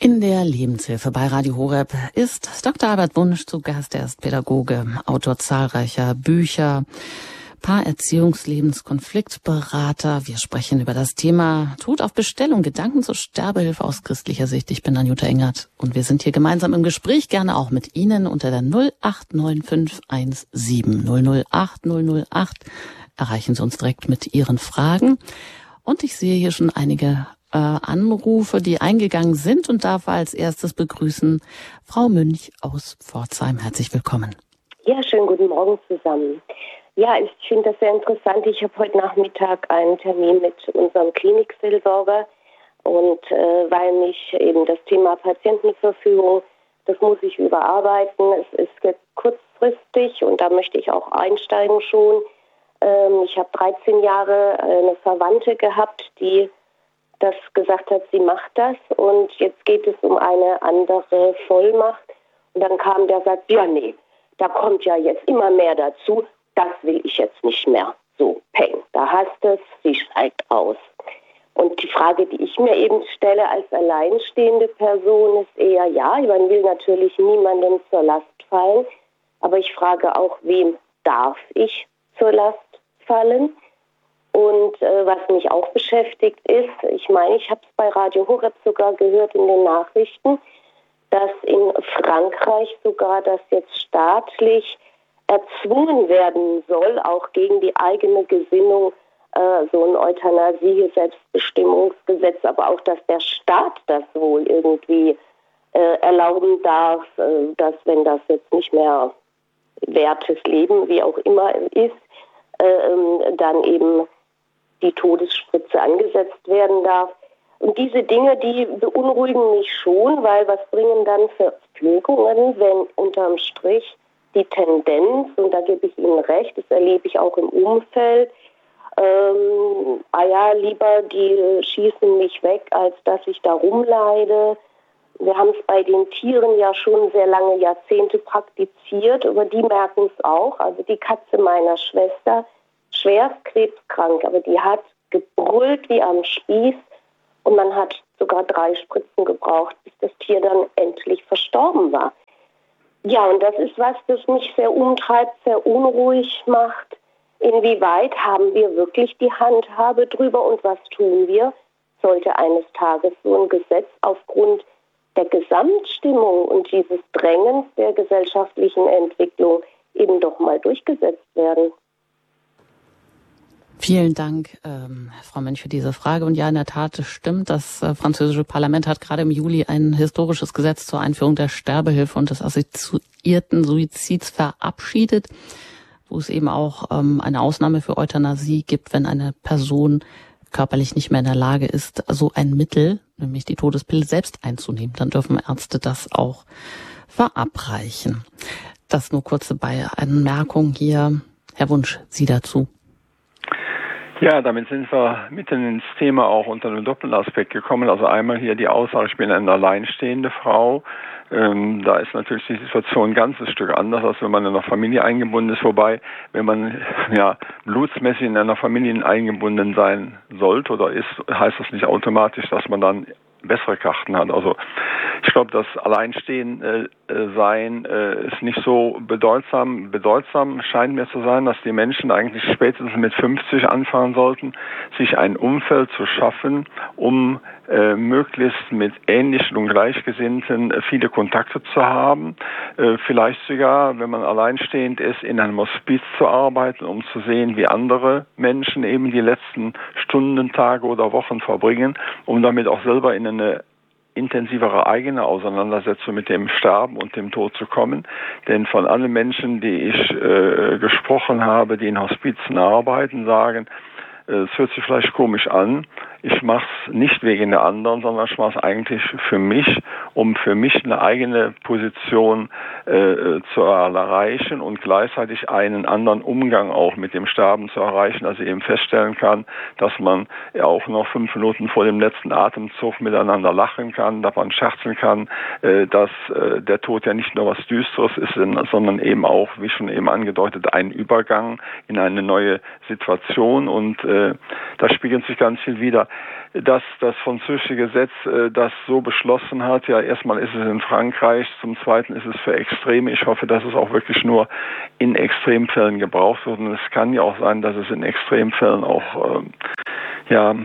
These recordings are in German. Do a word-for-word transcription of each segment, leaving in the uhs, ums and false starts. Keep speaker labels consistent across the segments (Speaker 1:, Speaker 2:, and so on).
Speaker 1: In der Lebenshilfe bei Radio Horeb ist Doktor Albert Wunsch zu Gast. Er ist Pädagoge, Autor zahlreicher Bücher, Paarerziehungs-, Lebens-, Konfliktberater. Wir sprechen über das Thema Tod auf Bestellung, Gedanken zur Sterbehilfe aus christlicher Sicht. Ich bin Anjuta Engert und wir sind hier gemeinsam im Gespräch, gerne auch mit Ihnen unter der null acht neun fünf eins sieben null null acht null null acht. Erreichen Sie uns direkt mit Ihren Fragen. Und ich sehe hier schon einige äh, Anrufe, die eingegangen sind, und darf als erstes begrüßen Frau Münch aus Pforzheim. Herzlich willkommen.
Speaker 2: Ja, schönen guten Morgen zusammen. Ja, ich finde das sehr interessant. Ich habe heute Nachmittag einen Termin mit unserem Klinikseelsorger, und äh, weil mich eben das Thema Patientenverfügung, das muss ich überarbeiten. Es ist kurzfristig und da möchte ich auch einsteigen schon. Ähm, ich habe dreizehn Jahre eine Verwandte gehabt, die das gesagt hat, sie macht das, und jetzt geht es um eine andere Vollmacht. Und dann kam der Satz, ja nee, da kommt ja jetzt immer mehr dazu. Das will ich jetzt nicht mehr. So, peng, da hast es, sie steigt aus. Und die Frage, die ich mir eben stelle als alleinstehende Person, ist eher, ja, man will natürlich niemandem zur Last fallen, aber ich frage auch, wem darf ich zur Last fallen? Und äh, was mich auch beschäftigt ist, ich meine, ich habe es bei Radio Horeb sogar gehört in den Nachrichten, dass in Frankreich sogar das jetzt staatlich erzwungen werden soll, auch gegen die eigene Gesinnung, äh, so ein Euthanasie-Selbstbestimmungsgesetz, aber auch, dass der Staat das wohl irgendwie äh, erlauben darf, äh, dass, wenn das jetzt nicht mehr wertes Leben, wie auch immer ist, äh, dann eben die Todesspritze angesetzt werden darf. Und diese Dinge, die beunruhigen mich schon, weil was bringen dann Verpflegungen, wenn unterm Strich die Tendenz, und da gebe ich Ihnen recht, das erlebe ich auch im Umfeld, ähm, ah ja, lieber die schießen mich weg, als dass ich da rumleide. Wir haben es bei den Tieren ja schon sehr lange Jahrzehnte praktiziert, aber die merken es auch. Also die Katze meiner Schwester, schwerst krebskrank, aber die hat gebrüllt wie am Spieß, und man hat sogar drei Spritzen gebraucht, bis das Tier dann endlich verstorben war. Ja, und das ist was, das mich sehr umtreibt, sehr unruhig macht. Inwieweit haben wir wirklich die Handhabe drüber, und was tun wir? Sollte eines Tages so ein Gesetz aufgrund der Gesamtstimmung und dieses Drängens der gesellschaftlichen Entwicklung eben doch mal durchgesetzt werden?
Speaker 1: Vielen Dank, ähm, Frau Mönch, für diese Frage. Und ja, in der Tat, es stimmt, das äh, französische Parlament hat gerade im Juli ein historisches Gesetz zur Einführung der Sterbehilfe und des assoziierten Suizids verabschiedet, wo es eben auch ähm, eine Ausnahme für Euthanasie gibt, wenn eine Person körperlich nicht mehr in der Lage ist, so ein Mittel, nämlich die Todespille, selbst einzunehmen. Dann dürfen Ärzte das auch verabreichen. Das nur kurze Anmerkung hier. Herr Wunsch, Sie dazu.
Speaker 3: Ja, damit sind wir mitten ins Thema auch unter einem Doppelaspekt gekommen. Also einmal hier die Aussage, ich bin eine alleinstehende Frau. Ähm, da ist natürlich die Situation ein ganzes Stück anders, als wenn man in einer Familie eingebunden ist. Wobei, wenn man ja blutsmäßig in einer Familie eingebunden sein sollte oder ist, heißt das nicht automatisch, dass man dann bessere Karten hat. Also ich glaube, das Alleinstehen äh, sein äh, ist nicht so bedeutsam. Bedeutsam scheint mir zu sein, dass die Menschen eigentlich spätestens mit fünfzig anfangen sollten, sich ein Umfeld zu schaffen, um äh, möglichst mit ähnlichen und Gleichgesinnten äh, viele Kontakte zu haben. Äh, vielleicht sogar, wenn man alleinstehend ist, in einem Hospiz zu arbeiten, um zu sehen, wie andere Menschen eben die letzten Stunden, Tage oder Wochen verbringen, um damit auch selber in eine intensivere eigene Auseinandersetzung mit dem Sterben und dem Tod zu kommen. Denn von allen Menschen, die ich äh, gesprochen habe, die in Hospizen arbeiten, sagen, es hört sich vielleicht komisch an, ich mache es nicht wegen der anderen, sondern ich mache es eigentlich für mich, um für mich eine eigene Position äh, zu erreichen und gleichzeitig einen anderen Umgang auch mit dem Sterben zu erreichen, dass ich eben feststellen kann, dass man ja auch noch fünf Minuten vor dem letzten Atemzug miteinander lachen kann, dass man scherzen kann, äh, dass äh, der Tod ja nicht nur was Düsteres ist, sondern eben auch, wie schon eben angedeutet, ein Übergang in eine neue Situation, und äh, äh, da spiegelt sich ganz viel wider. Dass das französische Gesetz äh, das so beschlossen hat, ja, erstmal ist es in Frankreich, zum Zweiten ist es für Extreme. Ich hoffe, dass es auch wirklich nur in Extremfällen gebraucht wird. Und es kann ja auch sein, dass es in Extremfällen auch, äh, ja,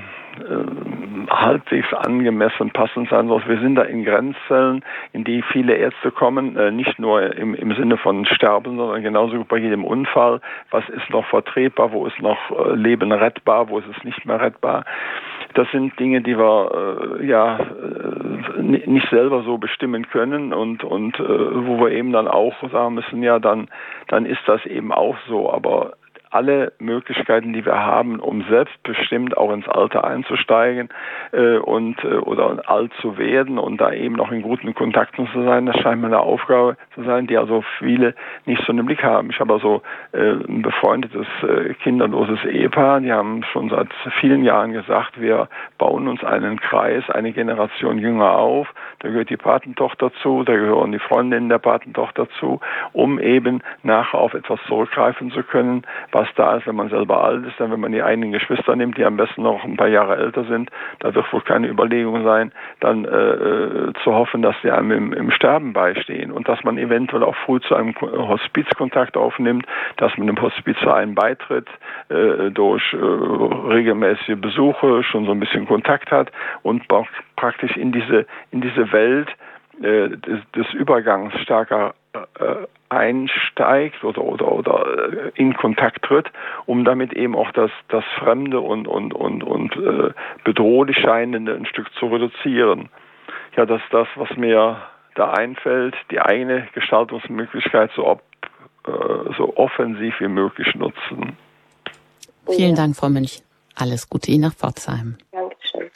Speaker 3: halbwegs angemessen passend sein soll. Wir sind da in Grenzfällen, in die viele Ärzte kommen, nicht nur im, im Sinne von Sterben, sondern genauso bei jedem Unfall. Was ist noch vertretbar, wo ist noch Leben rettbar, wo ist es nicht mehr rettbar? Das sind Dinge, die wir äh, ja äh, nicht selber so bestimmen können und und äh, wo wir eben dann auch sagen müssen, ja, dann dann ist das eben auch so, aber alle Möglichkeiten, die wir haben, um selbstbestimmt auch ins Alter einzusteigen äh, und äh, oder alt zu werden und da eben noch in guten Kontakten zu sein, das scheint mir eine Aufgabe zu sein, die also viele nicht so einen Blick haben. Ich habe also äh, ein befreundetes äh, kinderloses Ehepaar, die haben schon seit vielen Jahren gesagt, wir bauen uns einen Kreis, eine Generation jünger auf, da gehört die Patentochter zu, da gehören die Freundinnen der Patentochter zu, um eben nachher auf etwas zurückgreifen zu können, was da ist, wenn man selber alt ist, dann wenn man die eigenen Geschwister nimmt, die am besten noch ein paar Jahre älter sind, da wird wohl keine Überlegung sein, dann äh, zu hoffen, dass sie einem im, im Sterben beistehen und dass man eventuell auch früh zu einem Hospizkontakt aufnimmt, dass man dem Hospizverein beitritt, äh, durch äh, regelmäßige Besuche schon so ein bisschen Kontakt hat und auch praktisch in diese in diese Welt äh, des, des Übergangs stärker äh, einsteigt oder oder oder in Kontakt tritt, um damit eben auch das das Fremde und und und und äh, bedrohlich Scheinende ein Stück zu reduzieren. Ja, das ist das, was mir da einfällt, die eigene Gestaltungsmöglichkeit so ob, äh, so offensiv wie möglich nutzen.
Speaker 1: Vielen Dank, Frau Münch. Alles Gute Ihnen nach Pforzheim.
Speaker 2: Dankeschön.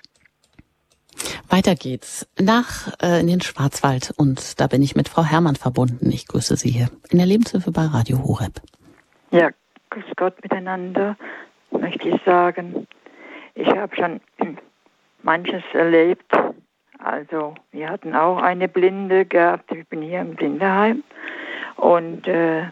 Speaker 1: Weiter geht's nach äh, in den Schwarzwald und da bin ich mit Frau Herrmann verbunden. Ich grüße Sie hier in der Lebenshilfe bei Radio Horeb.
Speaker 4: Ja, grüß Gott miteinander, möchte ich sagen. Ich habe schon manches erlebt. Also wir hatten auch eine Blinde gehabt. Ich bin hier im Blindeheim und äh,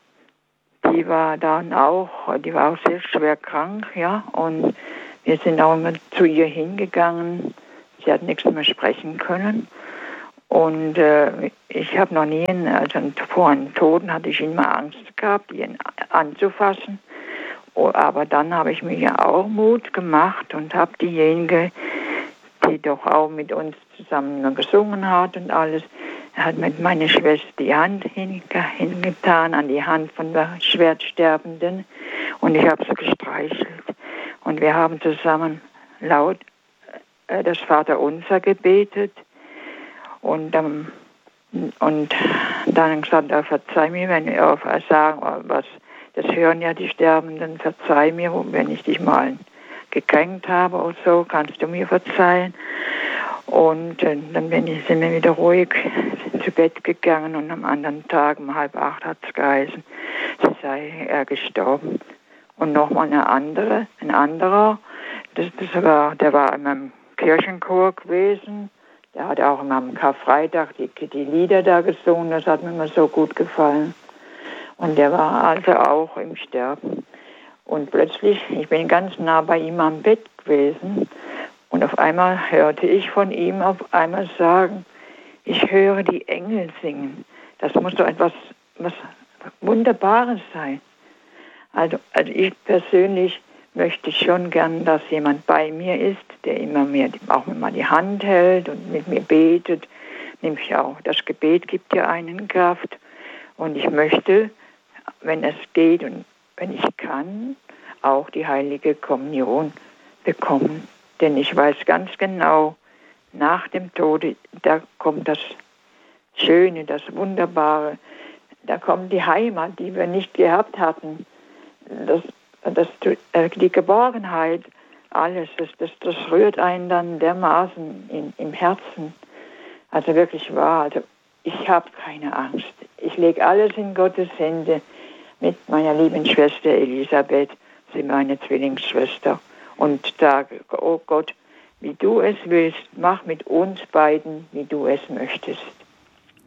Speaker 4: die war dann auch, die war auch sehr schwer krank, ja. Und wir sind auch immer zu ihr hingegangen. Sie hat nichts mehr sprechen können. Und äh, ich habe noch nie, einen, also vor einem Toten hatte ich immer Angst gehabt, ihn anzufassen. Oh, aber dann habe ich mir ja auch Mut gemacht und habe diejenige, die doch auch mit uns zusammen gesungen hat und alles, hat mit meiner Schwester die Hand hingetan an die Hand von der Schwertsterbenden und ich habe sie gestreichelt. Und wir haben zusammen laut äh, das Vaterunser gebetet und, ähm, und dann gesagt, oh, verzeih mir, wenn wir auf sagen, was, das hören ja die Sterbenden, verzeih mir, wenn ich dich mal gekränkt habe oder so, kannst du mir verzeihen. Und äh, dann bin ich, sind wir wieder ruhig zu Bett gegangen und am anderen Tag um halb acht hat es geheißen, sie sei er gestorben. Und nochmal eine andere, ein anderer, das, das war, der war in meinem Kirchenchor gewesen, der hat auch am Karfreitag die, die Lieder da gesungen, das hat mir immer so gut gefallen. Und der war also auch im Sterben. Und plötzlich, ich bin ganz nah bei ihm am Bett gewesen und auf einmal hörte ich von ihm auf einmal sagen, ich höre die Engel singen. Das muss doch etwas was Wunderbares sein. Also, also ich persönlich möchte schon gern, dass jemand bei mir ist, der immer mir auch mal die Hand hält und mit mir betet. Nämlich auch, das Gebet gibt ja einen Kraft. Und ich möchte, wenn es geht und wenn ich kann, auch die heilige Kommunion bekommen. Denn ich weiß ganz genau, nach dem Tode, da kommt das Schöne, das Wunderbare, da kommt die Heimat, die wir nicht gehabt hatten. Das, das, die Geborgenheit, alles, das, das, das rührt einen dann dermaßen in, im Herzen. Also wirklich wahr, also ich habe keine Angst. Ich lege alles in Gottes Hände mit meiner lieben Schwester Elisabeth, sie meine Zwillingsschwester, und sage, oh Gott, wie du es willst, mach mit uns beiden, wie du es möchtest.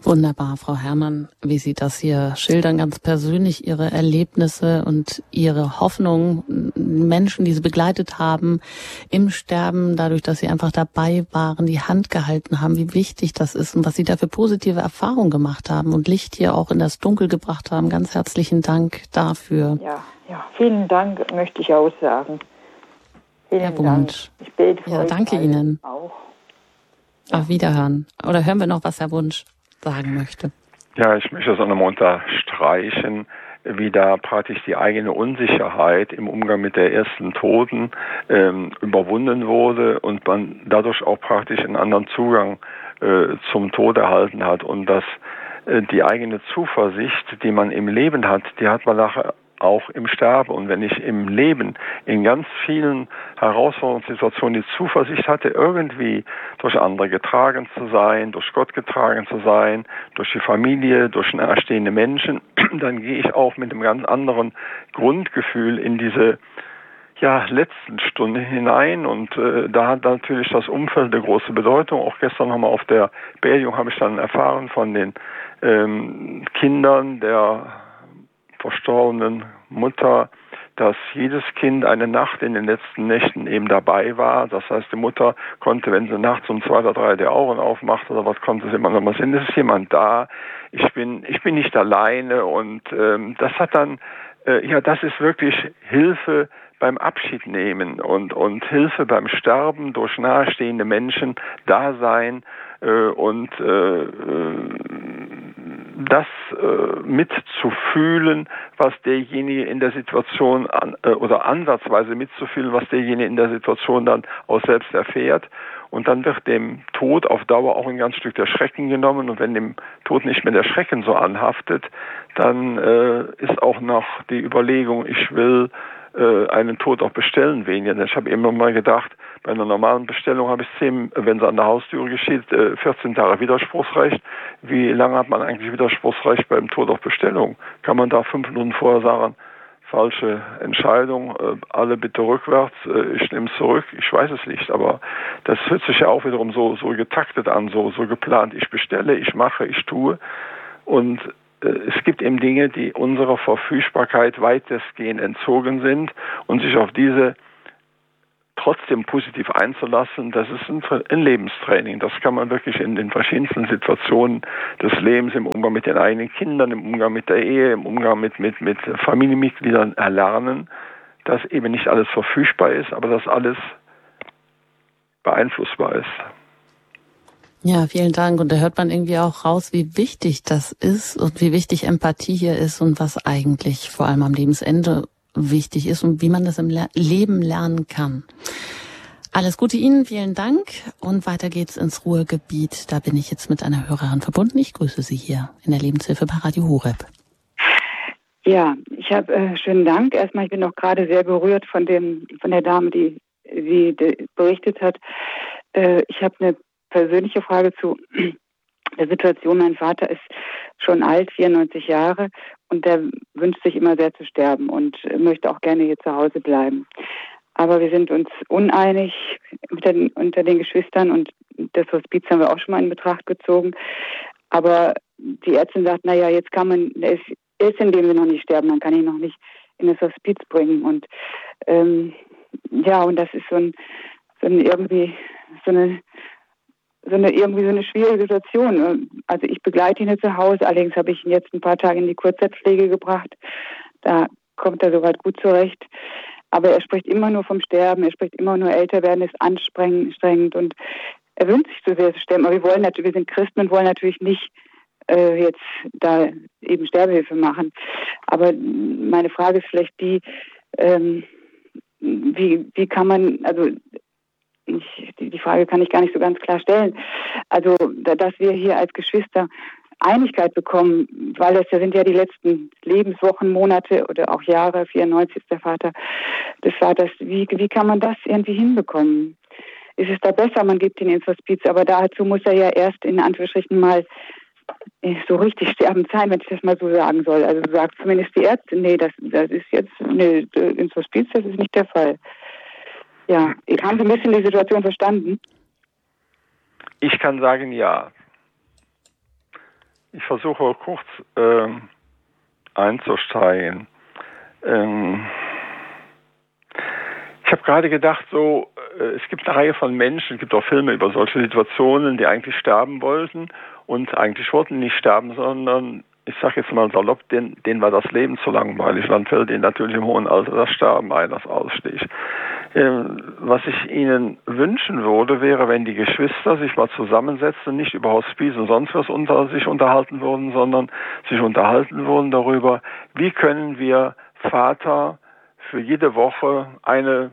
Speaker 1: Wunderbar, Frau Herrmann, wie Sie das hier schildern, ganz persönlich, Ihre Erlebnisse und Ihre Hoffnung, Menschen, die Sie begleitet haben im Sterben, dadurch, dass Sie einfach dabei waren, die Hand gehalten haben, wie wichtig das ist und was Sie da für positive Erfahrungen gemacht haben und Licht hier auch in das Dunkel gebracht haben. Ganz herzlichen Dank dafür.
Speaker 4: Ja, ja, vielen Dank, möchte ich auch sagen. Vielen
Speaker 1: Herr
Speaker 4: Dank.
Speaker 1: Wunsch.
Speaker 4: Ich bete für
Speaker 1: Ja,
Speaker 4: euch
Speaker 1: danke
Speaker 4: alle
Speaker 1: Ihnen.
Speaker 4: auch.
Speaker 1: Auf Wiederhören. Oder hören wir noch, was Herr Wunsch sagen möchte?
Speaker 3: Ja, ich möchte das auch nochmal unterstreichen, wie da praktisch die eigene Unsicherheit im Umgang mit der ersten Toten ähm, überwunden wurde und man dadurch auch praktisch einen anderen Zugang äh, zum Tod erhalten hat und dass äh, die eigene Zuversicht, die man im Leben hat, die hat man nachher auch im Sterben. Und wenn ich im Leben in ganz vielen herausfordernden Situationen die Zuversicht hatte, irgendwie durch andere getragen zu sein, durch Gott getragen zu sein, durch die Familie, durch nahestehende Menschen, dann gehe ich auch mit einem ganz anderen Grundgefühl in diese ja, letzten Stunden hinein und äh, da hat natürlich das Umfeld eine große Bedeutung. Auch gestern nochmal auf der Beerdigung habe ich dann erfahren von den ähm, Kindern der verstorbenen Mutter, dass jedes Kind eine Nacht in den letzten Nächten eben dabei war. Das heißt, die Mutter konnte, wenn sie nachts um zwei oder drei die Augen aufmacht oder was, konnte sie immer noch mal sehen, es ist jemand da, ich bin, ich bin nicht alleine und ähm, das hat dann, äh, ja, das ist wirklich Hilfe beim Abschied nehmen und, und Hilfe beim Sterben durch nahestehende Menschen, Dasein äh, und äh, das äh, mitzufühlen, was derjenige in der Situation an, äh, oder ansatzweise mitzufühlen, was derjenige in der Situation dann auch selbst erfährt. Und dann wird dem Tod auf Dauer auch ein ganz Stück der Schrecken genommen. Und wenn dem Tod nicht mehr der Schrecken so anhaftet, dann äh, ist auch noch die Überlegung, ich will äh, einen Tod auch bestellen weniger. Ich habe immer mal gedacht, bei einer normalen Bestellung habe ich zehn, wenn sie an der Haustür geschieht, äh, vierzehn Tage Widerspruchsrecht. Wie lange hat man eigentlich Widerspruchsrecht beim Tod auf Bestellung? Kann man da fünf Minuten vorher sagen, falsche Entscheidung, äh, alle bitte rückwärts, äh, ich nehme es zurück, ich weiß es nicht, aber das hört sich ja auch wiederum so, so getaktet an, so, so geplant, ich bestelle, ich mache, ich tue und äh, es gibt eben Dinge, die unserer Verfügbarkeit weitestgehend entzogen sind und sich auf diese trotzdem positiv einzulassen, das ist ein, ein Lebenstraining. Das kann man wirklich in den verschiedensten Situationen des Lebens, im Umgang mit den eigenen Kindern, im Umgang mit der Ehe, im Umgang mit, mit, mit Familienmitgliedern erlernen, dass eben nicht alles verfügbar ist, aber dass alles beeinflussbar ist.
Speaker 1: Ja, vielen Dank. Und da hört man irgendwie auch raus, wie wichtig das ist und wie wichtig Empathie hier ist und was eigentlich vor allem am Lebensende wichtig ist und wie man das im Le- Leben lernen kann. Alles Gute Ihnen, vielen Dank. Und weiter geht's ins Ruhrgebiet. Da bin ich jetzt mit einer Hörerin verbunden. Ich grüße Sie hier in der Lebenshilfe bei Radio Horeb.
Speaker 5: Ja, ich habe äh, schönen Dank. Erstmal, ich bin noch gerade sehr berührt von dem, von der Dame, die sie de, berichtet hat. Äh, ich habe eine persönliche Frage zu der Situation. Mein Vater ist schon alt, vierundneunzig Jahre, und der wünscht sich immer sehr zu sterben und möchte auch gerne hier zu Hause bleiben. Aber wir sind uns uneinig mit den, unter den Geschwistern und das Hospiz haben wir auch schon mal in Betracht gezogen. Aber die Ärztin sagt, naja, jetzt kann man, er ist, er ist in dem wir noch nicht sterben, dann kann ich noch nicht in das Hospiz bringen. Und ähm, ja, und das ist so ein, so ein irgendwie so eine so eine irgendwie so eine schwierige Situation. Also ich begleite ihn zu Hause, allerdings habe ich ihn jetzt ein paar Tage in die Kurzzeitpflege gebracht. Da kommt er soweit gut zurecht. Aber er spricht immer nur vom Sterben, er spricht immer nur älter werden, ist anstrengend und er wünscht sich so sehr zu sterben. Aber wir wollen natürlich, wir sind Christen und wollen natürlich nicht äh, jetzt da eben Sterbehilfe machen. Aber meine Frage ist vielleicht die, ähm, wie, wie kann man, also Ich, die Frage kann ich gar nicht so ganz klar stellen. Also, dass wir hier als Geschwister Einigkeit bekommen, weil das ja sind ja die letzten Lebenswochen, Monate oder auch Jahre, vierundneunzig ist der Vater des Vaters. Wie, wie kann man das irgendwie hinbekommen? Ist es da besser, man gibt ihn ins Hospiz, aber dazu muss er ja erst in Anführungsstrichen mal so richtig sterbend sein, wenn ich das mal so sagen soll. Also sagt zumindest die Ärztin, nee, das, das ist jetzt, nee, ins Hospiz, das ist nicht der Fall. Ja, haben Sie ein bisschen die Situation verstanden?
Speaker 3: Ich kann sagen, ja. ich versuche kurz äh, einzusteigen. Ähm, ich habe gerade gedacht, so äh, es gibt eine Reihe von Menschen, es gibt auch Filme über solche Situationen, die eigentlich sterben wollten und eigentlich wollten nicht sterben, sondern ich sage jetzt mal salopp, denen, denen war das Leben zu langweilig. Dann fällt ihnen natürlich im hohen Alter das Sterben ein, das Ausstich. Ähm, was ich Ihnen wünschen würde, wäre, wenn die Geschwister sich mal zusammensetzen und nicht über Hospiz und sonst was unter sich unterhalten würden, sondern sich unterhalten würden darüber, wie können wir Vater für jede Woche eine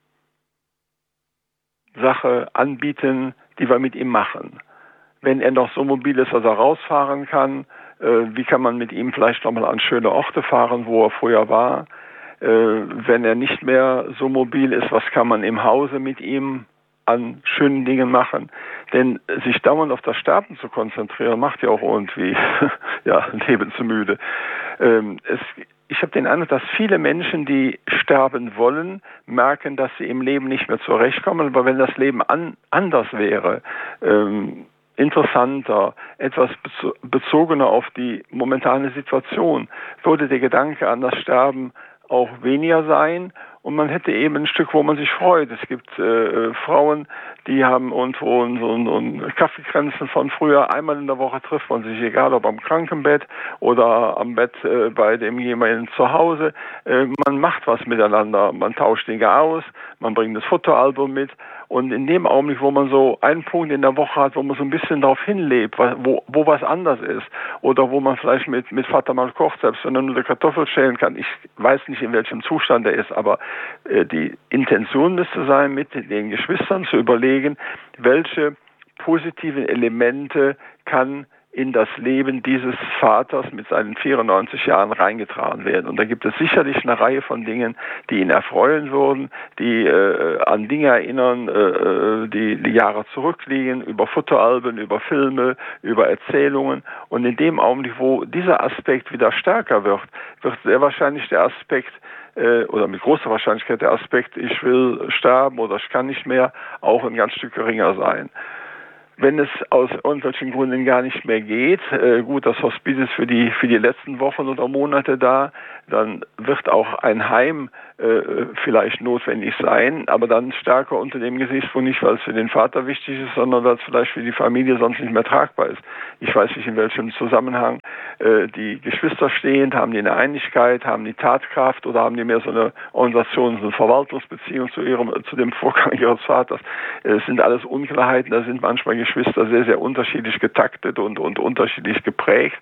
Speaker 3: Sache anbieten, die wir mit ihm machen. Wenn er noch so mobil ist, dass er rausfahren kann, äh, wie kann man mit ihm vielleicht nochmal an schöne Orte fahren, wo er früher war? Äh, wenn er nicht mehr so mobil ist, was kann man im Hause mit ihm an schönen Dingen machen? Denn sich dauernd auf das Sterben zu konzentrieren, macht ja auch irgendwie ja, lebensmüde. Ähm, es, ich habe den Eindruck, dass viele Menschen, die sterben wollen, merken, dass sie im Leben nicht mehr zurechtkommen. Aber wenn das Leben an, anders wäre, ähm, interessanter, etwas bezogener auf die momentane Situation, würde der Gedanke an das Sterben auch weniger sein und man hätte eben ein Stück, wo man sich freut. Es gibt äh, Frauen, die haben irgendwo so ein Kaffeekränzchen von früher. Einmal in der Woche trifft man sich, egal ob am Krankenbett oder am Bett äh, bei dem jemanden zu Hause. Äh, man macht was miteinander, man tauscht Dinge aus, man bringt das Fotoalbum mit. Und in dem Augenblick, wo man so einen Punkt in der Woche hat, wo man so ein bisschen darauf hinlebt, wo, wo was anders ist, oder wo man vielleicht mit, mit Vater mal kocht, selbst wenn er nur eine Kartoffel schälen kann. Ich weiß nicht, in welchem Zustand er ist, aber äh, die Intention müsste sein, mit den Geschwistern zu überlegen, welche positiven Elemente kann in das Leben dieses Vaters mit seinen vierundneunzig Jahren reingetragen werden. Und da gibt es sicherlich eine Reihe von Dingen, die ihn erfreuen würden, die äh, an Dinge erinnern, äh, die, die Jahre zurückliegen, über Fotoalben, über Filme, über Erzählungen. Und in dem Augenblick, wo dieser Aspekt wieder stärker wird, wird sehr wahrscheinlich der Aspekt, äh, oder mit großer Wahrscheinlichkeit der Aspekt, ich will sterben oder ich kann nicht mehr, auch ein ganz Stück geringer sein. Wenn es aus irgendwelchen Gründen gar nicht mehr geht, äh, gut, das Hospiz ist für die für die letzten Wochen oder Monate da, dann wird auch ein Heim äh, vielleicht notwendig sein, aber dann stärker unter dem Gesichtspunkt, nicht weil es für den Vater wichtig ist, sondern weil es vielleicht für die Familie sonst nicht mehr tragbar ist. Ich weiß nicht, in welchem Zusammenhang äh, die Geschwister stehen, haben die eine Einigkeit, haben die Tatkraft oder haben die mehr so eine Organisation, so eine Verwaltungsbeziehung zu ihrem zu dem Vorgang ihres Vaters. Es sind alles Unklarheiten, da sind manchmal Geschwister sehr, sehr unterschiedlich getaktet und, und unterschiedlich geprägt.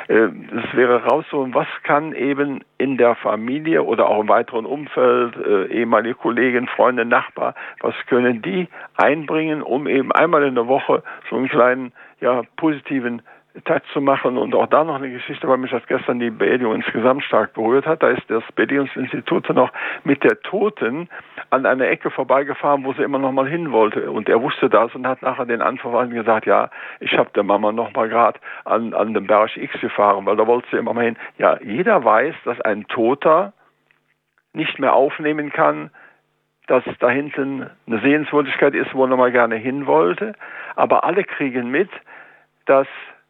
Speaker 3: Es wäre rauszuholen, was kann eben in der Familie oder auch im weiteren Umfeld, äh, ehemalige Kollegen, Freunde, Nachbar, was können die einbringen, um eben einmal in der Woche so einen kleinen, ja, positiven Touch zu machen. Und auch da noch eine Geschichte, weil mich das gestern die Beerdigung insgesamt stark berührt hat. Da ist das Beerdigungsinstitut noch mit der Toten an einer Ecke vorbeigefahren, wo sie immer noch mal hin wollte. Und er wusste das und hat nachher den Anverwandten gesagt, ja, ich habe der Mama noch mal gerade an, an den Berg X gefahren, weil da wollte sie immer mal hin. Ja, jeder weiß, dass ein Toter nicht mehr aufnehmen kann, dass da hinten eine Sehenswürdigkeit ist, wo er mal gerne hin wollte. Aber alle kriegen mit, dass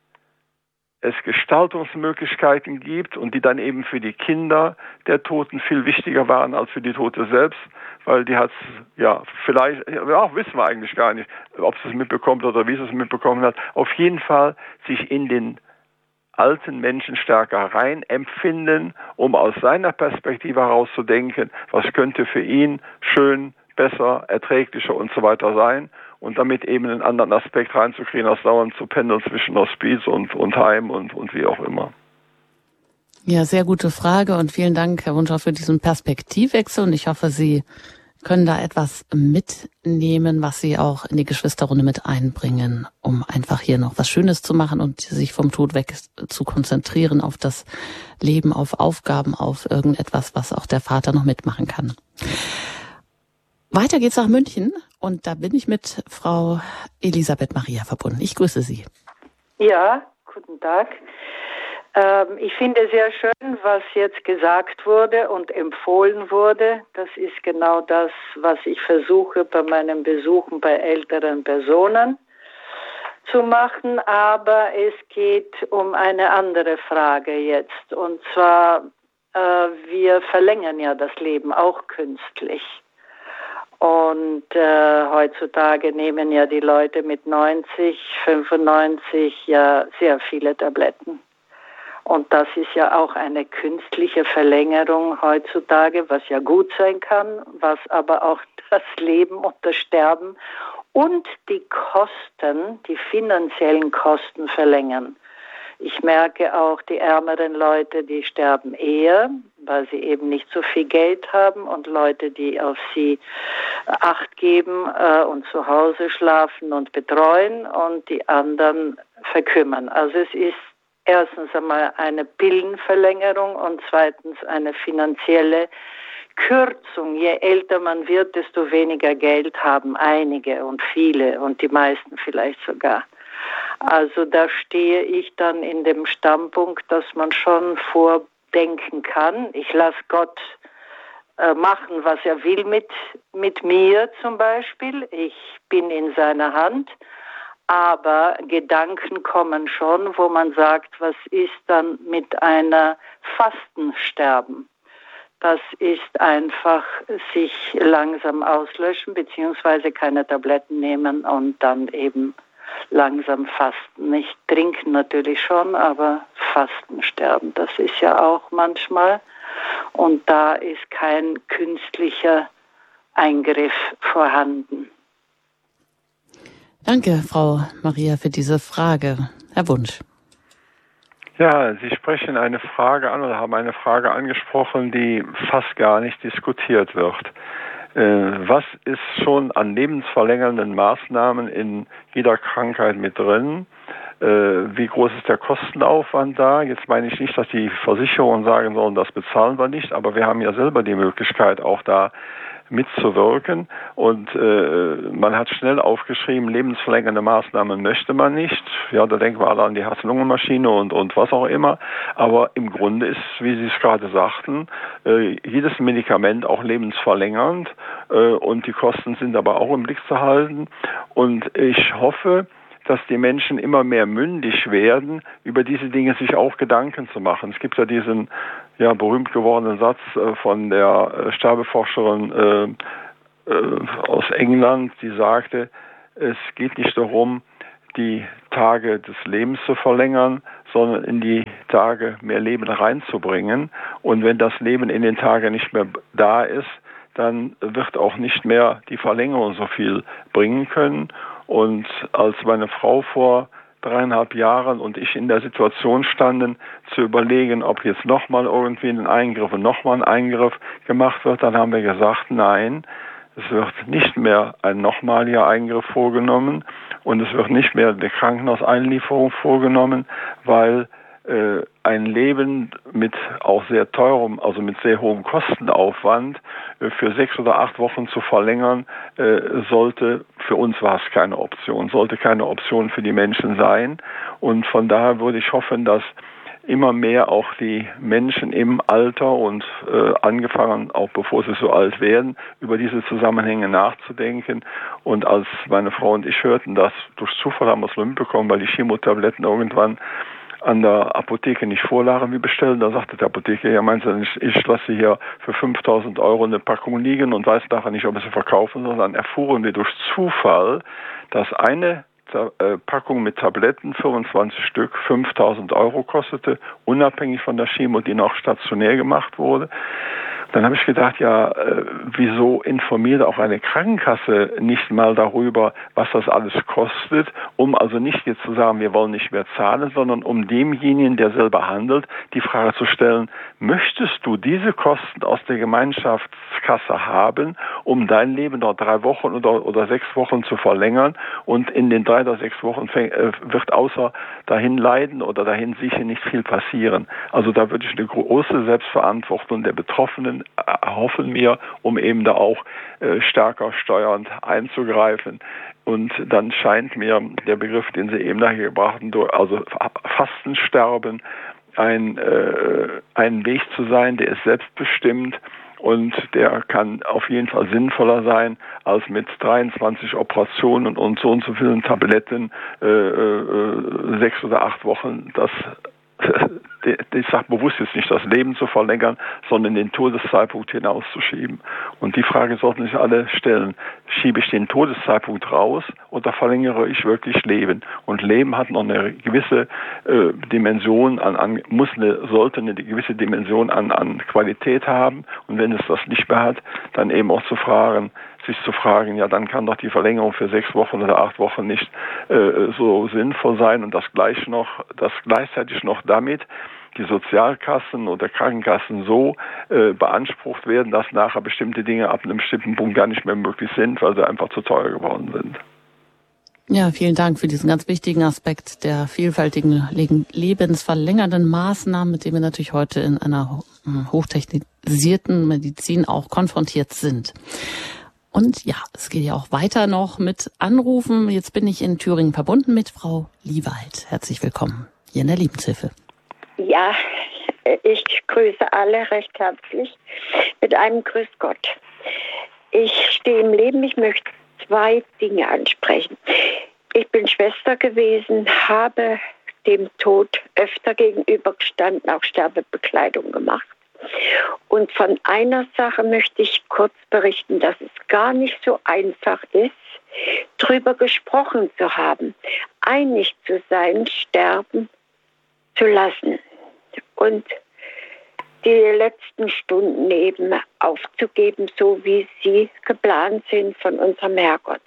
Speaker 3: es Gestaltungsmöglichkeiten gibt und die dann eben für die Kinder der Toten viel wichtiger waren als für die Tote selbst, weil die hat ja vielleicht, ja, wissen wir eigentlich gar nicht, ob sie es mitbekommt oder wie sie es mitbekommen hat, auf jeden Fall sich in den alten Menschen stärker rein empfinden, um aus seiner Perspektive heraus zu denken, was könnte für ihn schön, besser, erträglicher und so weiter sein. Und damit eben einen anderen Aspekt reinzukriegen, als dauernd zu pendeln zwischen Hospiz und, und Heim und, und wie auch immer.
Speaker 1: Ja, sehr gute Frage und vielen Dank, Herr Wunschow, für diesen Perspektivwechsel. Und ich hoffe, Sie können da etwas mitnehmen, was Sie auch in die Geschwisterrunde mit einbringen, um einfach hier noch was Schönes zu machen und sich vom Tod weg zu konzentrieren auf das Leben, auf Aufgaben, auf irgendetwas, was auch der Vater noch mitmachen kann. Weiter geht's nach München und da bin ich mit Frau Elisabeth Maria verbunden. Ich grüße Sie.
Speaker 6: Ja, guten Tag. Ähm, ich finde sehr schön, was jetzt gesagt wurde und empfohlen wurde. Das ist genau das, was ich versuche bei meinen Besuchen bei älteren Personen zu machen, aber es geht um eine andere Frage jetzt. Und zwar, äh, wir verlängern ja das Leben auch künstlich. Und äh, heutzutage nehmen ja die Leute mit neunzig, fünfundneunzig ja sehr viele Tabletten. Und das ist ja auch eine künstliche Verlängerung heutzutage, was ja gut sein kann, was aber auch das Leben und das Sterben und die Kosten, die finanziellen Kosten verlängern. Ich merke auch, die ärmeren Leute, die sterben eher, weil sie eben nicht so viel Geld haben, und Leute, die auf sie Acht geben äh, und zu Hause schlafen und betreuen, und die anderen verkümmern. Also es ist erstens einmal eine Pillenverlängerung und zweitens eine finanzielle Kürzung. Je älter man wird, desto weniger Geld haben einige und viele und die meisten vielleicht sogar. Also da stehe ich dann in dem Standpunkt, dass man schon vordenken kann. Ich lasse Gott äh, machen, was er will mit, mit mir zum Beispiel. Ich bin in seiner Hand. Aber Gedanken kommen schon, wo man sagt, was ist dann mit einer Fastensterben? Das ist einfach sich langsam auslöschen, beziehungsweise keine Tabletten nehmen und dann eben langsam fasten. Nicht trinken natürlich schon, aber Fasten sterben, das ist ja auch manchmal. Und da ist kein künstlicher Eingriff vorhanden.
Speaker 1: Danke, Frau Maria, für diese Frage. Herr Wunsch.
Speaker 3: Ja, Sie sprechen eine Frage an oder haben eine Frage angesprochen, die fast gar nicht diskutiert wird. Äh, was ist schon an lebensverlängernden Maßnahmen in jeder Krankheit mit drin? Äh, wie groß ist der Kostenaufwand da? Jetzt meine ich nicht, dass die Versicherungen sagen sollen, das bezahlen wir nicht, aber wir haben ja selber die Möglichkeit, auch da mitzuwirken, und äh, man hat schnell aufgeschrieben, lebensverlängernde Maßnahmen möchte man nicht. Ja, da denken wir alle an die Herz-Lungen-Maschine und, und was auch immer. Aber im Grunde ist, wie Sie es gerade sagten, äh, jedes Medikament auch lebensverlängernd, äh, und die Kosten sind aber auch im Blick zu halten. Und ich hoffe, dass die Menschen immer mehr mündig werden, über diese Dinge sich auch Gedanken zu machen. Es gibt ja diesen ja, berühmt gewordenen Satz äh, von der äh, Sterbeforscherin äh, äh, aus England, die sagte, es geht nicht darum, die Tage des Lebens zu verlängern, sondern in die Tage mehr Leben reinzubringen. Und wenn das Leben in den Tagen nicht mehr da ist, dann wird auch nicht mehr die Verlängerung so viel bringen können. Und als meine Frau vor dreieinhalb Jahren und ich in der Situation standen, zu überlegen, ob jetzt nochmal irgendwie ein Eingriff und nochmal ein Eingriff gemacht wird, dann haben wir gesagt, nein, es wird nicht mehr ein nochmaliger Eingriff vorgenommen und es wird nicht mehr eine Krankenhauseinlieferung vorgenommen, weil äh, ein Leben mit auch sehr teurem, also mit sehr hohem Kostenaufwand äh, für sechs oder acht Wochen zu verlängern, äh, sollte, für uns war es keine Option, sollte keine Option für die Menschen sein. Und von daher würde ich hoffen, dass immer mehr auch die Menschen im Alter und äh, angefangen, auch bevor sie so alt werden, über diese Zusammenhänge nachzudenken. Und als meine Frau und ich hörten, dass durch Zufall haben wir es mitbekommen, weil die Chemotabletten irgendwann an der Apotheke nicht vorlagen, wie bestellen. Da sagte der Apotheker, ja, meinst du, ich, ich lasse hier für fünftausend Euro eine Packung liegen und weiß nachher nicht, ob wir sie verkaufen, sondern erfuhren wir durch Zufall, dass eine Packung mit Tabletten, fünfundzwanzig Stück, fünftausend Euro kostete, unabhängig von der Chemo, die noch stationär gemacht wurde. Dann habe ich gedacht, ja, äh, wieso informiert auch eine Krankenkasse nicht mal darüber, was das alles kostet, um also nicht jetzt zu sagen, wir wollen nicht mehr zahlen, sondern um demjenigen, der selber handelt, die Frage zu stellen, möchtest du diese Kosten aus der Gemeinschaftskasse haben, um dein Leben noch drei Wochen oder, oder sechs Wochen zu verlängern, und in den drei oder sechs Wochen fäng, äh, wird außer dahin leiden oder dahin sicher nicht viel passieren. Also da würde ich eine große Selbstverantwortung der Betroffenen erhoffen mir, um eben da auch äh, stärker steuernd einzugreifen. Und dann scheint mir der Begriff, den Sie eben nachher gebracht haben, also Fastensterben, ein, äh, ein Weg zu sein, der ist selbstbestimmt und der kann auf jeden Fall sinnvoller sein, als mit dreiundzwanzig Operationen und so und so vielen Tabletten äh, äh, sechs oder acht Wochen das ich sage bewusst jetzt nicht, das Leben zu verlängern, sondern den Todeszeitpunkt hinauszuschieben. Und die Frage sollten sich alle stellen, schiebe ich den Todeszeitpunkt raus oder verlängere ich wirklich Leben? Und Leben hat noch eine gewisse äh, Dimension, an, an muss eine, sollte eine gewisse Dimension an, an Qualität haben. Und wenn es das nicht mehr hat, dann eben auch zu fragen, sich zu fragen, ja, dann kann doch die Verlängerung für sechs Wochen oder acht Wochen nicht äh, so sinnvoll sein und das gleich noch, das gleichzeitig noch damit die Sozialkassen oder Krankenkassen so äh, beansprucht werden, dass nachher bestimmte Dinge ab einem bestimmten Punkt gar nicht mehr möglich sind, weil sie einfach zu teuer geworden sind.
Speaker 1: Ja, vielen Dank für diesen ganz wichtigen Aspekt der vielfältigen lebensverlängernden Maßnahmen, mit denen wir natürlich heute in einer hochtechnisierten Medizin auch konfrontiert sind. Und ja, es geht ja auch weiter noch mit Anrufen. Jetzt bin ich in Thüringen verbunden mit Frau Liewald. Herzlich willkommen hier in der Lebenshilfe.
Speaker 7: Ja, ich grüße alle recht herzlich mit einem Grüß Gott. Ich stehe im Leben, ich möchte zwei Dinge ansprechen. Ich bin Schwester gewesen, habe dem Tod öfter gegenübergestanden, auch Sterbebekleidung gemacht. Und von einer Sache möchte ich kurz berichten, dass es gar nicht so einfach ist, drüber gesprochen zu haben, einig zu sein, sterben zu lassen und die letzten Stunden eben aufzugeben, so wie sie geplant sind von unserem Herrgott.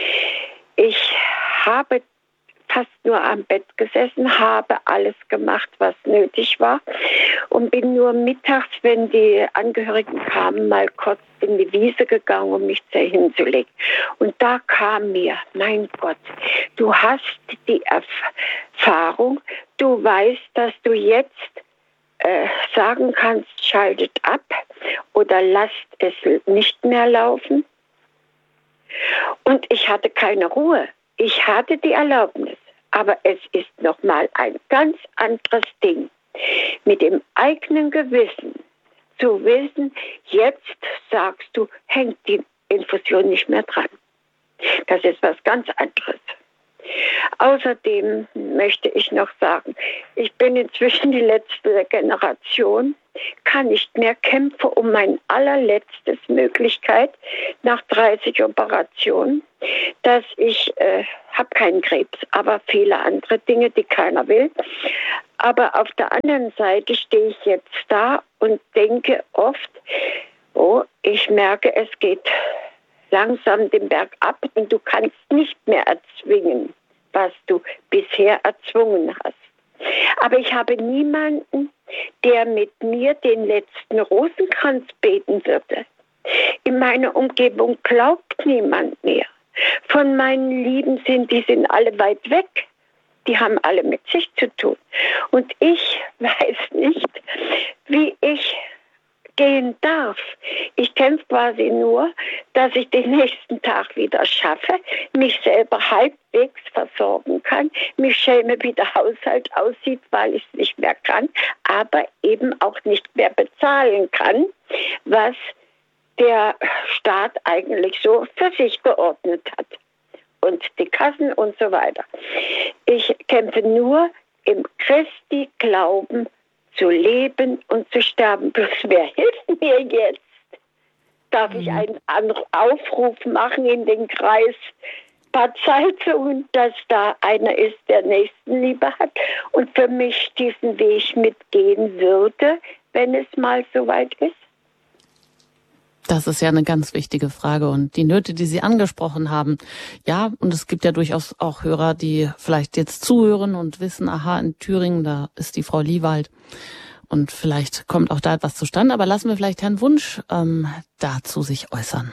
Speaker 7: Ich habe fast nur am Bett gesessen, habe alles gemacht, was nötig war und bin nur mittags, wenn die Angehörigen kamen, mal kurz in die Wiese gegangen, um mich hinzulegen. Und da kam mir, mein Gott, du hast die Erfahrung, du weißt, dass du jetzt äh, sagen kannst, schaltet ab oder lasst es nicht mehr laufen. Und ich hatte keine Ruhe. Ich hatte die Erlaubnis, aber es ist nochmal ein ganz anderes Ding, mit dem eigenen Gewissen zu wissen, jetzt sagst du, hängt die Infusion nicht mehr dran. Das ist was ganz anderes. Außerdem möchte ich noch sagen, ich bin inzwischen die letzte Generation, kann nicht mehr kämpfen um mein allerletztes Möglichkeit nach dreißig Operationen, dass ich, äh, habe keinen Krebs, aber viele andere Dinge, die keiner will. Aber auf der anderen Seite stehe ich jetzt da und denke oft, oh, ich merke, es geht langsam den Berg ab und du kannst nicht mehr erzwingen, was du bisher erzwungen hast. Aber ich habe niemanden, der mit mir den letzten Rosenkranz beten würde. In meiner Umgebung glaubt niemand mehr. Von meinen Lieben sind, die sind alle weit weg. Die haben alle mit sich zu tun. Und ich weiß nicht, wie ich gehen darf. Ich kämpfe quasi nur, dass ich den nächsten Tag wieder schaffe, mich selber halbwegs versorgen kann, mich schäme, wie der Haushalt aussieht, weil ich es nicht mehr kann, aber eben auch nicht mehr bezahlen kann, was der Staat eigentlich so für sich geordnet hat. Und die Kassen und so weiter. Ich kämpfe nur im Christi Glauben zu leben und zu sterben. Bloß wer hilft mir jetzt? Darf ich einen Aufruf machen in den Kreis paar Zeitungen, dass da einer ist, der Nächstenliebe hat und für mich diesen Weg mitgehen würde, wenn es mal soweit ist?
Speaker 1: Das ist ja eine ganz wichtige Frage und die Nöte, die Sie angesprochen haben. Ja, und es gibt ja durchaus auch Hörer, die vielleicht jetzt zuhören und wissen, aha, in Thüringen, da ist die Frau Liewald und vielleicht kommt auch da etwas zustande. Aber lassen wir vielleicht Herrn Wunsch ähm, dazu sich äußern.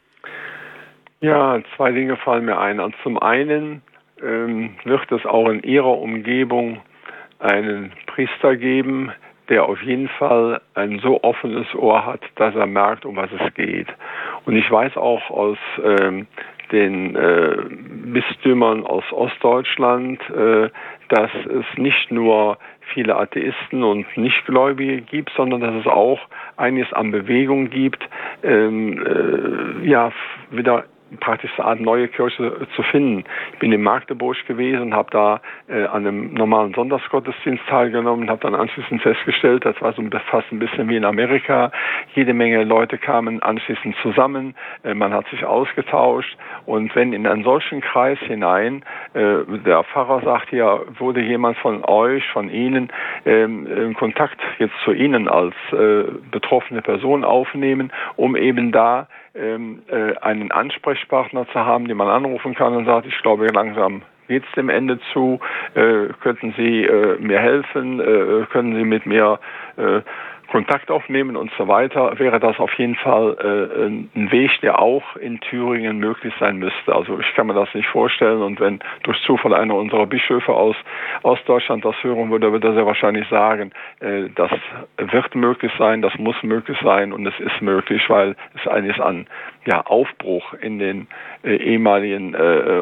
Speaker 3: Ja, zwei Dinge fallen mir ein. Und zum einen ähm, wird es auch in Ihrer Umgebung einen Priester geben, der auf jeden Fall ein so offenes Ohr hat, dass er merkt, um was es geht. Und ich weiß auch aus ähm, den äh, Bistümern aus Ostdeutschland, äh, dass es nicht nur viele Atheisten und Nichtgläubige gibt, sondern dass es auch einiges an Bewegung gibt, ähm, äh, ja, wieder praktisch eine Art neue Kirche zu finden. Ich bin in Magdeburg gewesen und habe da äh, an einem normalen Sonntagsgottesdienst teilgenommen und habe dann anschließend festgestellt, das war so fast ein bisschen wie in Amerika, jede Menge Leute kamen anschließend zusammen, äh, man hat sich ausgetauscht und wenn in einen solchen Kreis hinein, äh, der Pfarrer sagt, ja, wurde jemand von euch, von Ihnen ähm, in Kontakt jetzt zu Ihnen als äh, betroffene Person aufnehmen, um eben da Ähm, äh, einen Ansprechpartner zu haben, den man anrufen kann und sagt, ich glaube, langsam geht es dem Ende zu, äh, könnten Sie äh, mir helfen, äh, können Sie mit mir äh, Kontakt aufnehmen und so weiter, wäre das auf jeden Fall äh, ein Weg, der auch in Thüringen möglich sein müsste. Also ich kann mir das nicht vorstellen und wenn durch Zufall einer unserer Bischöfe aus Ostdeutschland das hören würde, würde er sehr wahrscheinlich sagen, äh, das wird möglich sein, das muss möglich sein und es ist möglich, weil es eines an ja, Aufbruch in den äh, ehemaligen äh,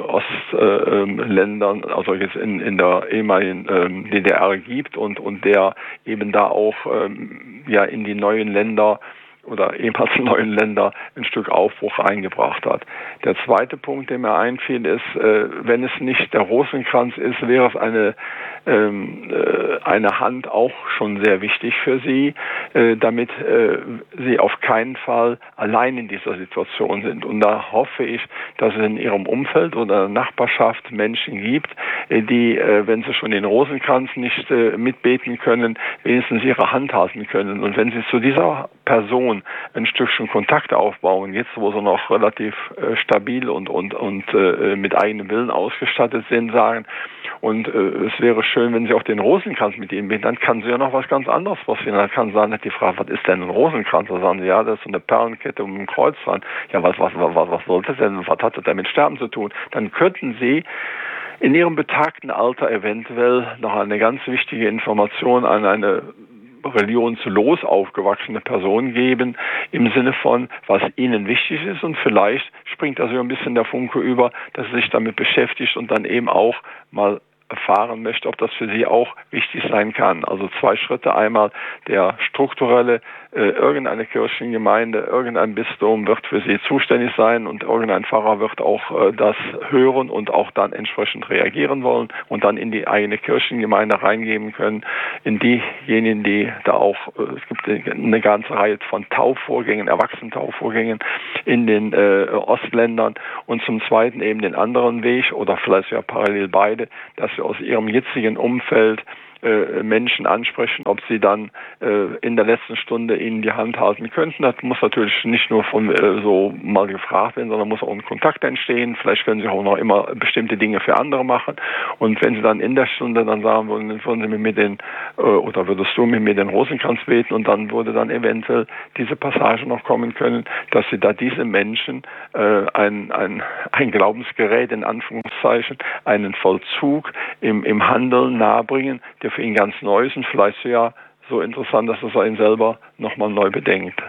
Speaker 3: Ostländern, äh, also jetzt in, in der ehemaligen äh, D D R gibt und, und der eben da auch ähm, ja in die neuen Länder oder ebenfalls neuen Länder ein Stück Aufbruch eingebracht hat. Der zweite Punkt, der mir einfiel, ist, äh, wenn es nicht der Rosenkranz ist, wäre es eine ähm, äh, eine Hand auch schon sehr wichtig für Sie, äh, damit äh, Sie auf keinen Fall allein in dieser Situation sind. Und da hoffe ich, dass es in Ihrem Umfeld oder Nachbarschaft Menschen gibt, äh, die, äh, wenn sie schon den Rosenkranz nicht äh, mitbeten können, wenigstens ihre Hand halten können. Und wenn Sie zu dieser Person ein Stückchen Kontakt aufbauen, jetzt wo sie noch relativ äh, stabil und und und äh, mit eigenem Willen ausgestattet sind, sagen, und äh, es wäre schön, wenn Sie auch den Rosenkranz mit ihnen beten, dann kann sie ja noch was ganz anderes passieren. Dann kann sagen, die Frage, was ist denn ein Rosenkranz? Da sagen sie, ja, das ist so eine Perlenkette um ein Kreuz dran. Ja, was, was, was, was soll das denn? Was hat das denn mit Sterben zu tun? Dann könnten Sie in Ihrem betagten Alter eventuell noch eine ganz wichtige Information an eine religionslos aufgewachsene Person geben, im Sinne von, was ihnen wichtig ist, und vielleicht springt also ein bisschen der Funke über, dass sie sich damit beschäftigt und dann eben auch mal erfahren möchte, ob das für sie auch wichtig sein kann. Also zwei Schritte. Einmal der strukturelle, äh, irgendeine Kirchengemeinde, irgendein Bistum wird für sie zuständig sein und irgendein Pfarrer wird auch äh, das hören und auch dann entsprechend reagieren wollen und dann in die eigene Kirchengemeinde reingeben können. In diejenigen, die da auch, äh, es gibt eine ganze Reihe von Taufvorgängen, Erwachsenen-Taufvorgängen in den äh, Ostländern, und zum Zweiten eben den anderen Weg oder vielleicht ja parallel beide, dass sie aus ihrem jetzigen Umfeld äh, Menschen ansprechen, ob sie dann äh, in der letzten Stunde ihnen die Hand halten könnten. Das muss natürlich nicht nur von äh, so mal gefragt werden, sondern muss auch ein Kontakt entstehen. Vielleicht können sie auch noch immer bestimmte Dinge für andere machen. Und wenn sie dann in der Stunde dann sagen würden, würden sie mit mir den, äh, oder würdest du mit mir den Rosenkranz beten, und dann würde dann eventuell diese Passage noch kommen können, dass sie da diese Menschen äh, ein, ein, ein Glaubensgerät, in Anführungszeichen, einen Vollzug im, im Handeln nahebringen, der für ihn ganz neu ist und vielleicht ja so interessant, dass es ihn selber nochmal neu bedenkt.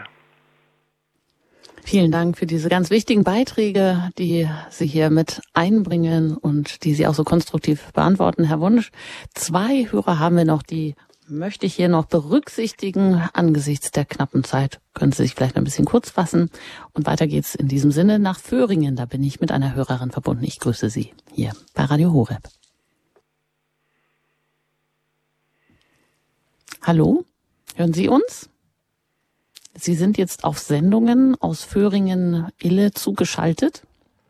Speaker 1: Vielen Dank für diese ganz wichtigen Beiträge, die Sie hier mit einbringen und die Sie auch so konstruktiv beantworten, Herr Wunsch. Zwei Hörer haben wir noch, die möchte ich hier noch berücksichtigen. Angesichts der knappen Zeit können Sie sich vielleicht ein bisschen kurz fassen. Und weiter geht's in diesem Sinne nach Föhringen. Da bin ich mit einer Hörerin verbunden. Ich grüße Sie hier bei Radio Horeb. Hallo, hören Sie uns? Sie sind jetzt auf Sendungen aus Föhringen-Ille zugeschaltet.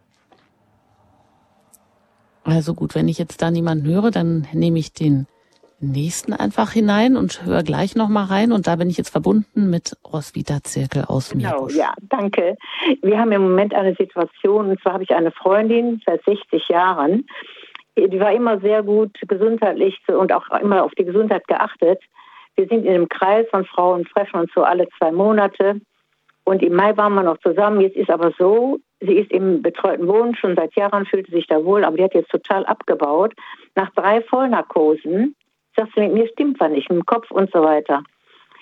Speaker 1: Also gut, wenn ich jetzt da niemanden höre, dann nehme ich den nächsten einfach hinein und höre gleich nochmal rein. Und da bin ich jetzt verbunden mit Roswitha Zirkel aus Meerbusch.
Speaker 8: Genau, ja, danke. Wir haben im Moment eine Situation, und zwar habe ich eine Freundin seit sechzig Jahren. Die war immer sehr gut gesundheitlich und auch immer auf die Gesundheit geachtet. Wir sind in einem Kreis von Frauen, treffen uns so alle zwei Monate. Und im Mai waren wir noch zusammen. Jetzt ist aber so, sie ist im betreuten Wohnen schon seit Jahren, fühlte sich da wohl, aber die hat jetzt total abgebaut. Nach drei Vollnarkosen sagt sie, mit mir stimmt was nicht, mit dem Kopf und so weiter.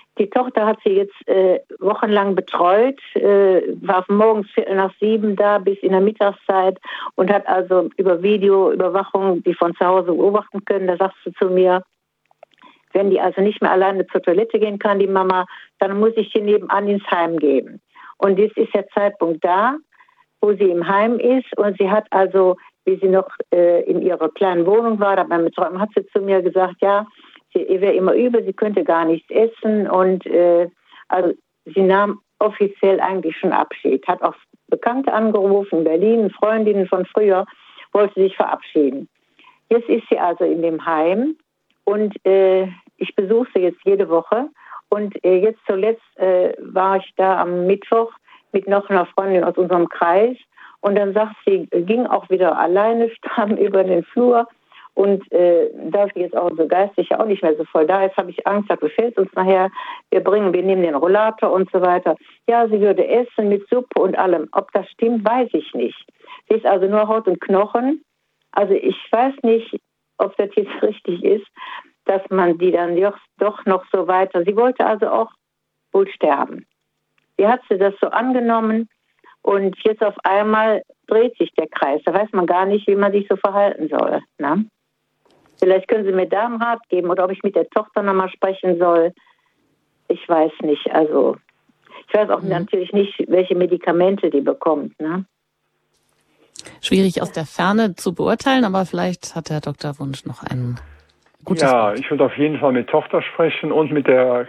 Speaker 8: Die Tochter hat sie jetzt äh, wochenlang betreut, äh, war morgens Viertel nach sieben da bis in der Mittagszeit und hat also über Videoüberwachung die von zu Hause beobachten können. Da sagst du zu mir, wenn die also nicht mehr alleine zur Toilette gehen kann, die Mama, dann muss ich sie nebenan ins Heim geben. Und jetzt ist der Zeitpunkt da, wo sie im Heim ist und sie hat also, wie sie noch äh, in ihrer kleinen Wohnung war, da beim Betreuen, hat sie zu mir gesagt, ja, sie wäre immer übel, sie könnte gar nichts essen und äh, also sie nahm offiziell eigentlich schon Abschied, hat auch Bekannte angerufen in Berlin, Freundinnen von früher, wollte sich verabschieden. Jetzt ist sie also in dem Heim und äh, ich besuche sie jetzt jede Woche und äh, jetzt zuletzt äh, war ich da am Mittwoch mit noch einer Freundin aus unserem Kreis und dann sagt sie, ging auch wieder alleine, stamm über den Flur. Und äh, da sie jetzt auch so geistig auch nicht mehr so voll da ist, habe ich Angst, das befällt uns nachher. Wir bringen, wir nehmen den Rollator und so weiter. Ja, sie würde essen mit Suppe und allem. Ob das stimmt, weiß ich nicht. Sie ist also nur Haut und Knochen. Also ich weiß nicht, ob das jetzt richtig ist, dass man die dann doch noch so weiter... Sie wollte also auch wohl sterben. Wie hat sie das so angenommen? Und jetzt auf einmal dreht sich der Kreis. Da weiß man gar nicht, wie man sich so verhalten soll. Ne? Vielleicht können Sie mir da einen Rat geben oder ob ich mit der Tochter nochmal sprechen soll. Ich weiß nicht. Also ich weiß auch mhm. natürlich nicht, welche Medikamente die bekommt. Ne?
Speaker 1: Schwierig aus der Ferne zu beurteilen, aber vielleicht hat Herr Doktor Wunsch noch einen gutes
Speaker 3: Ja,
Speaker 1: Wort.
Speaker 3: Ich würde auf jeden Fall mit Tochter sprechen und mit der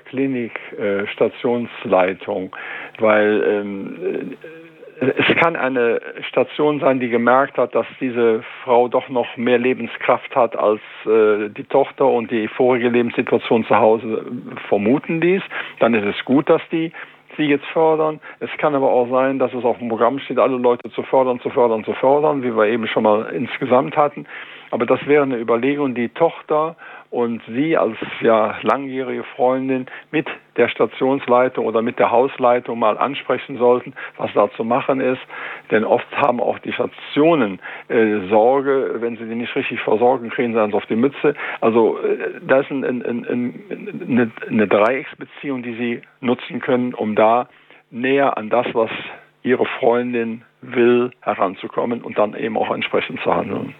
Speaker 3: Klinik-Stationsleitung, äh, weil ähm, es kann eine Station sein, die gemerkt hat, dass diese Frau doch noch mehr Lebenskraft hat als äh, die Tochter und die vorige Lebenssituation zu Hause vermuten ließ. Dann ist es gut, dass die sie jetzt fördern. Es kann aber auch sein, dass es auf dem Programm steht, alle Leute zu fördern, zu fördern, zu fördern, wie wir eben schon mal insgesamt hatten. Aber das wäre eine Überlegung, die Tochter und Sie als ja langjährige Freundin mit der Stationsleitung oder mit der Hausleitung mal ansprechen sollten, was da zu machen ist. Denn oft haben auch die Stationen äh, Sorge, wenn sie die nicht richtig versorgen, kriegen sie dann auf die Mütze. Also äh, da ist ein, ein, ein, ein, eine, eine Dreiecksbeziehung, die Sie nutzen können, um da näher an das, was Ihre Freundin will, heranzukommen und dann eben auch entsprechend zu handeln.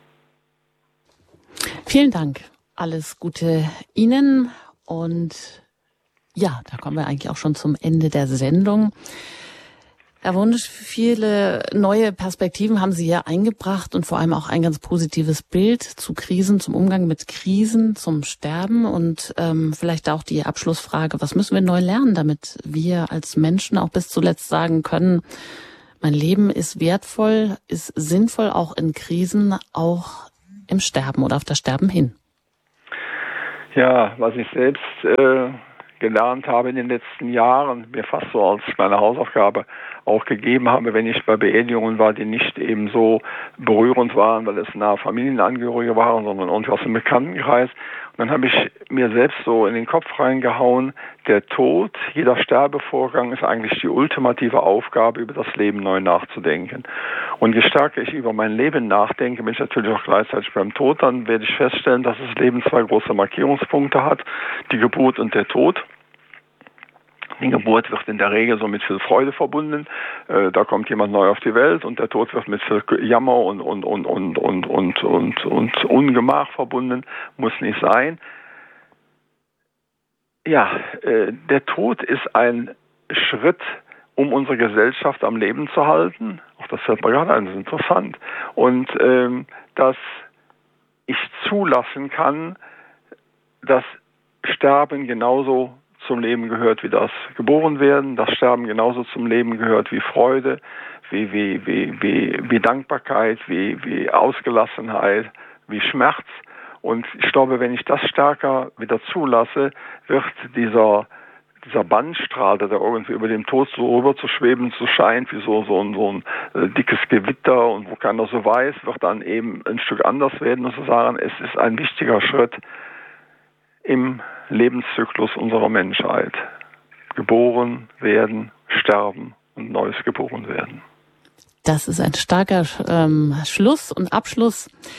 Speaker 1: Vielen Dank. Alles Gute Ihnen. Und ja, da kommen wir eigentlich auch schon zum Ende der Sendung. Herr Wunsch, viele neue Perspektiven haben Sie hier eingebracht und vor allem auch ein ganz positives Bild zu Krisen, zum Umgang mit Krisen, zum Sterben und ähm, vielleicht auch die Abschlussfrage, was müssen wir neu lernen, damit wir als Menschen auch bis zuletzt sagen können, mein Leben ist wertvoll, ist sinnvoll, auch in Krisen, auch im Sterben oder auf das Sterben hin?
Speaker 3: Ja, was ich selbst äh, gelernt habe in den letzten Jahren, mir fast so als kleine Hausaufgabe auch gegeben habe, wenn ich bei Beerdigungen war, die nicht eben so berührend waren, weil es nahe Familienangehörige waren, sondern irgendwie aus dem Bekanntenkreis. Und dann habe ich mir selbst so in den Kopf reingehauen, der Tod, jeder Sterbevorgang ist eigentlich die ultimative Aufgabe, über das Leben neu nachzudenken. Und je stärker ich über mein Leben nachdenke, bin ich natürlich auch gleichzeitig beim Tod, dann werde ich feststellen, dass das Leben zwei große Markierungspunkte hat, die Geburt und der Tod. Die Geburt wird in der Regel so mit viel Freude verbunden. Äh, da kommt jemand neu auf die Welt und der Tod wird mit viel Jammer und, und, und, und, und, und, und, und Ungemach verbunden. Muss nicht sein. Ja, äh, der Tod ist ein Schritt, um unsere Gesellschaft am Leben zu halten. Auch das fällt mir gerade ein, das ist interessant. Und ähm, dass ich zulassen kann, dass Sterben genauso zum Leben gehört wie das Geborenwerden, das Sterben genauso zum Leben gehört wie Freude, wie, wie, wie, wie, wie Dankbarkeit, wie, wie Ausgelassenheit, wie Schmerz. Und ich glaube, wenn ich das stärker wieder zulasse, wird dieser, dieser Bandstrahl, der da irgendwie über dem Tod so rüber zu schweben, zu scheint, wie so, so ein, so ein äh, dickes Gewitter und wo keiner so weiß, wird dann eben ein Stück anders werden und zu sagen, es ist ein wichtiger Schritt im Lebenszyklus unserer Menschheit. Geboren werden, sterben und Neues geboren werden.
Speaker 1: Das ist ein starker ähm, Schluss und Abschluss.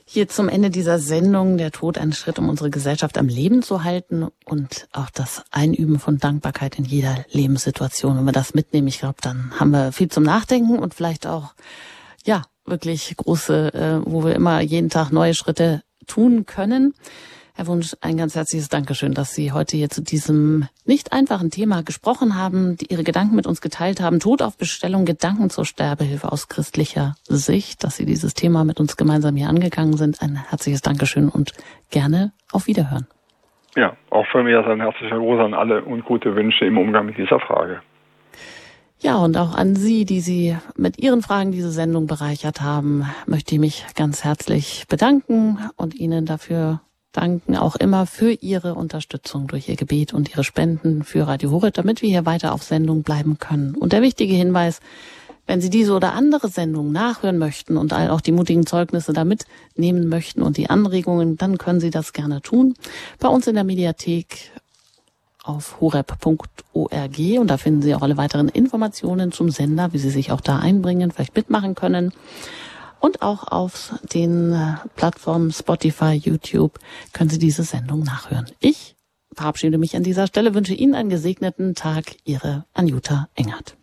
Speaker 1: Hier zum Ende dieser Sendung, der Tod ein Schritt, um unsere Gesellschaft am Leben zu halten und auch das Einüben von Dankbarkeit in jeder Lebenssituation. Wenn wir das mitnehmen, ich glaube, dann haben wir viel zum Nachdenken und vielleicht auch, ja, wirklich große, äh, wo wir immer jeden Tag neue Schritte tun können. Herr Wunsch, ein ganz herzliches Dankeschön, dass Sie heute hier zu diesem nicht einfachen Thema gesprochen haben, die Ihre Gedanken mit uns geteilt haben. Tod auf Bestellung, Gedanken zur Sterbehilfe aus christlicher Sicht, dass Sie dieses Thema mit uns gemeinsam hier angegangen sind. Ein herzliches Dankeschön und gerne auf Wiederhören.
Speaker 3: Ja, auch von mir ein herzlicher Gruß an alle und gute Wünsche im Umgang mit dieser Frage.
Speaker 1: Ja, und auch an Sie, die Sie mit Ihren Fragen diese Sendung bereichert haben, möchte ich mich ganz herzlich bedanken und Ihnen dafür danken, auch immer für Ihre Unterstützung durch Ihr Gebet und Ihre Spenden für Radio Horeb, damit wir hier weiter auf Sendung bleiben können. Und der wichtige Hinweis, wenn Sie diese oder andere Sendungen nachhören möchten und auch die mutigen Zeugnisse da mitnehmen möchten und die Anregungen, dann können Sie das gerne tun. Bei uns in der Mediathek auf horeb punkt org und da finden Sie auch alle weiteren Informationen zum Sender, wie Sie sich auch da einbringen, vielleicht mitmachen können. Und auch auf den Plattformen Spotify, YouTube können Sie diese Sendung nachhören. Ich verabschiede mich an dieser Stelle, wünsche Ihnen einen gesegneten Tag. Ihre Anjuta Engert.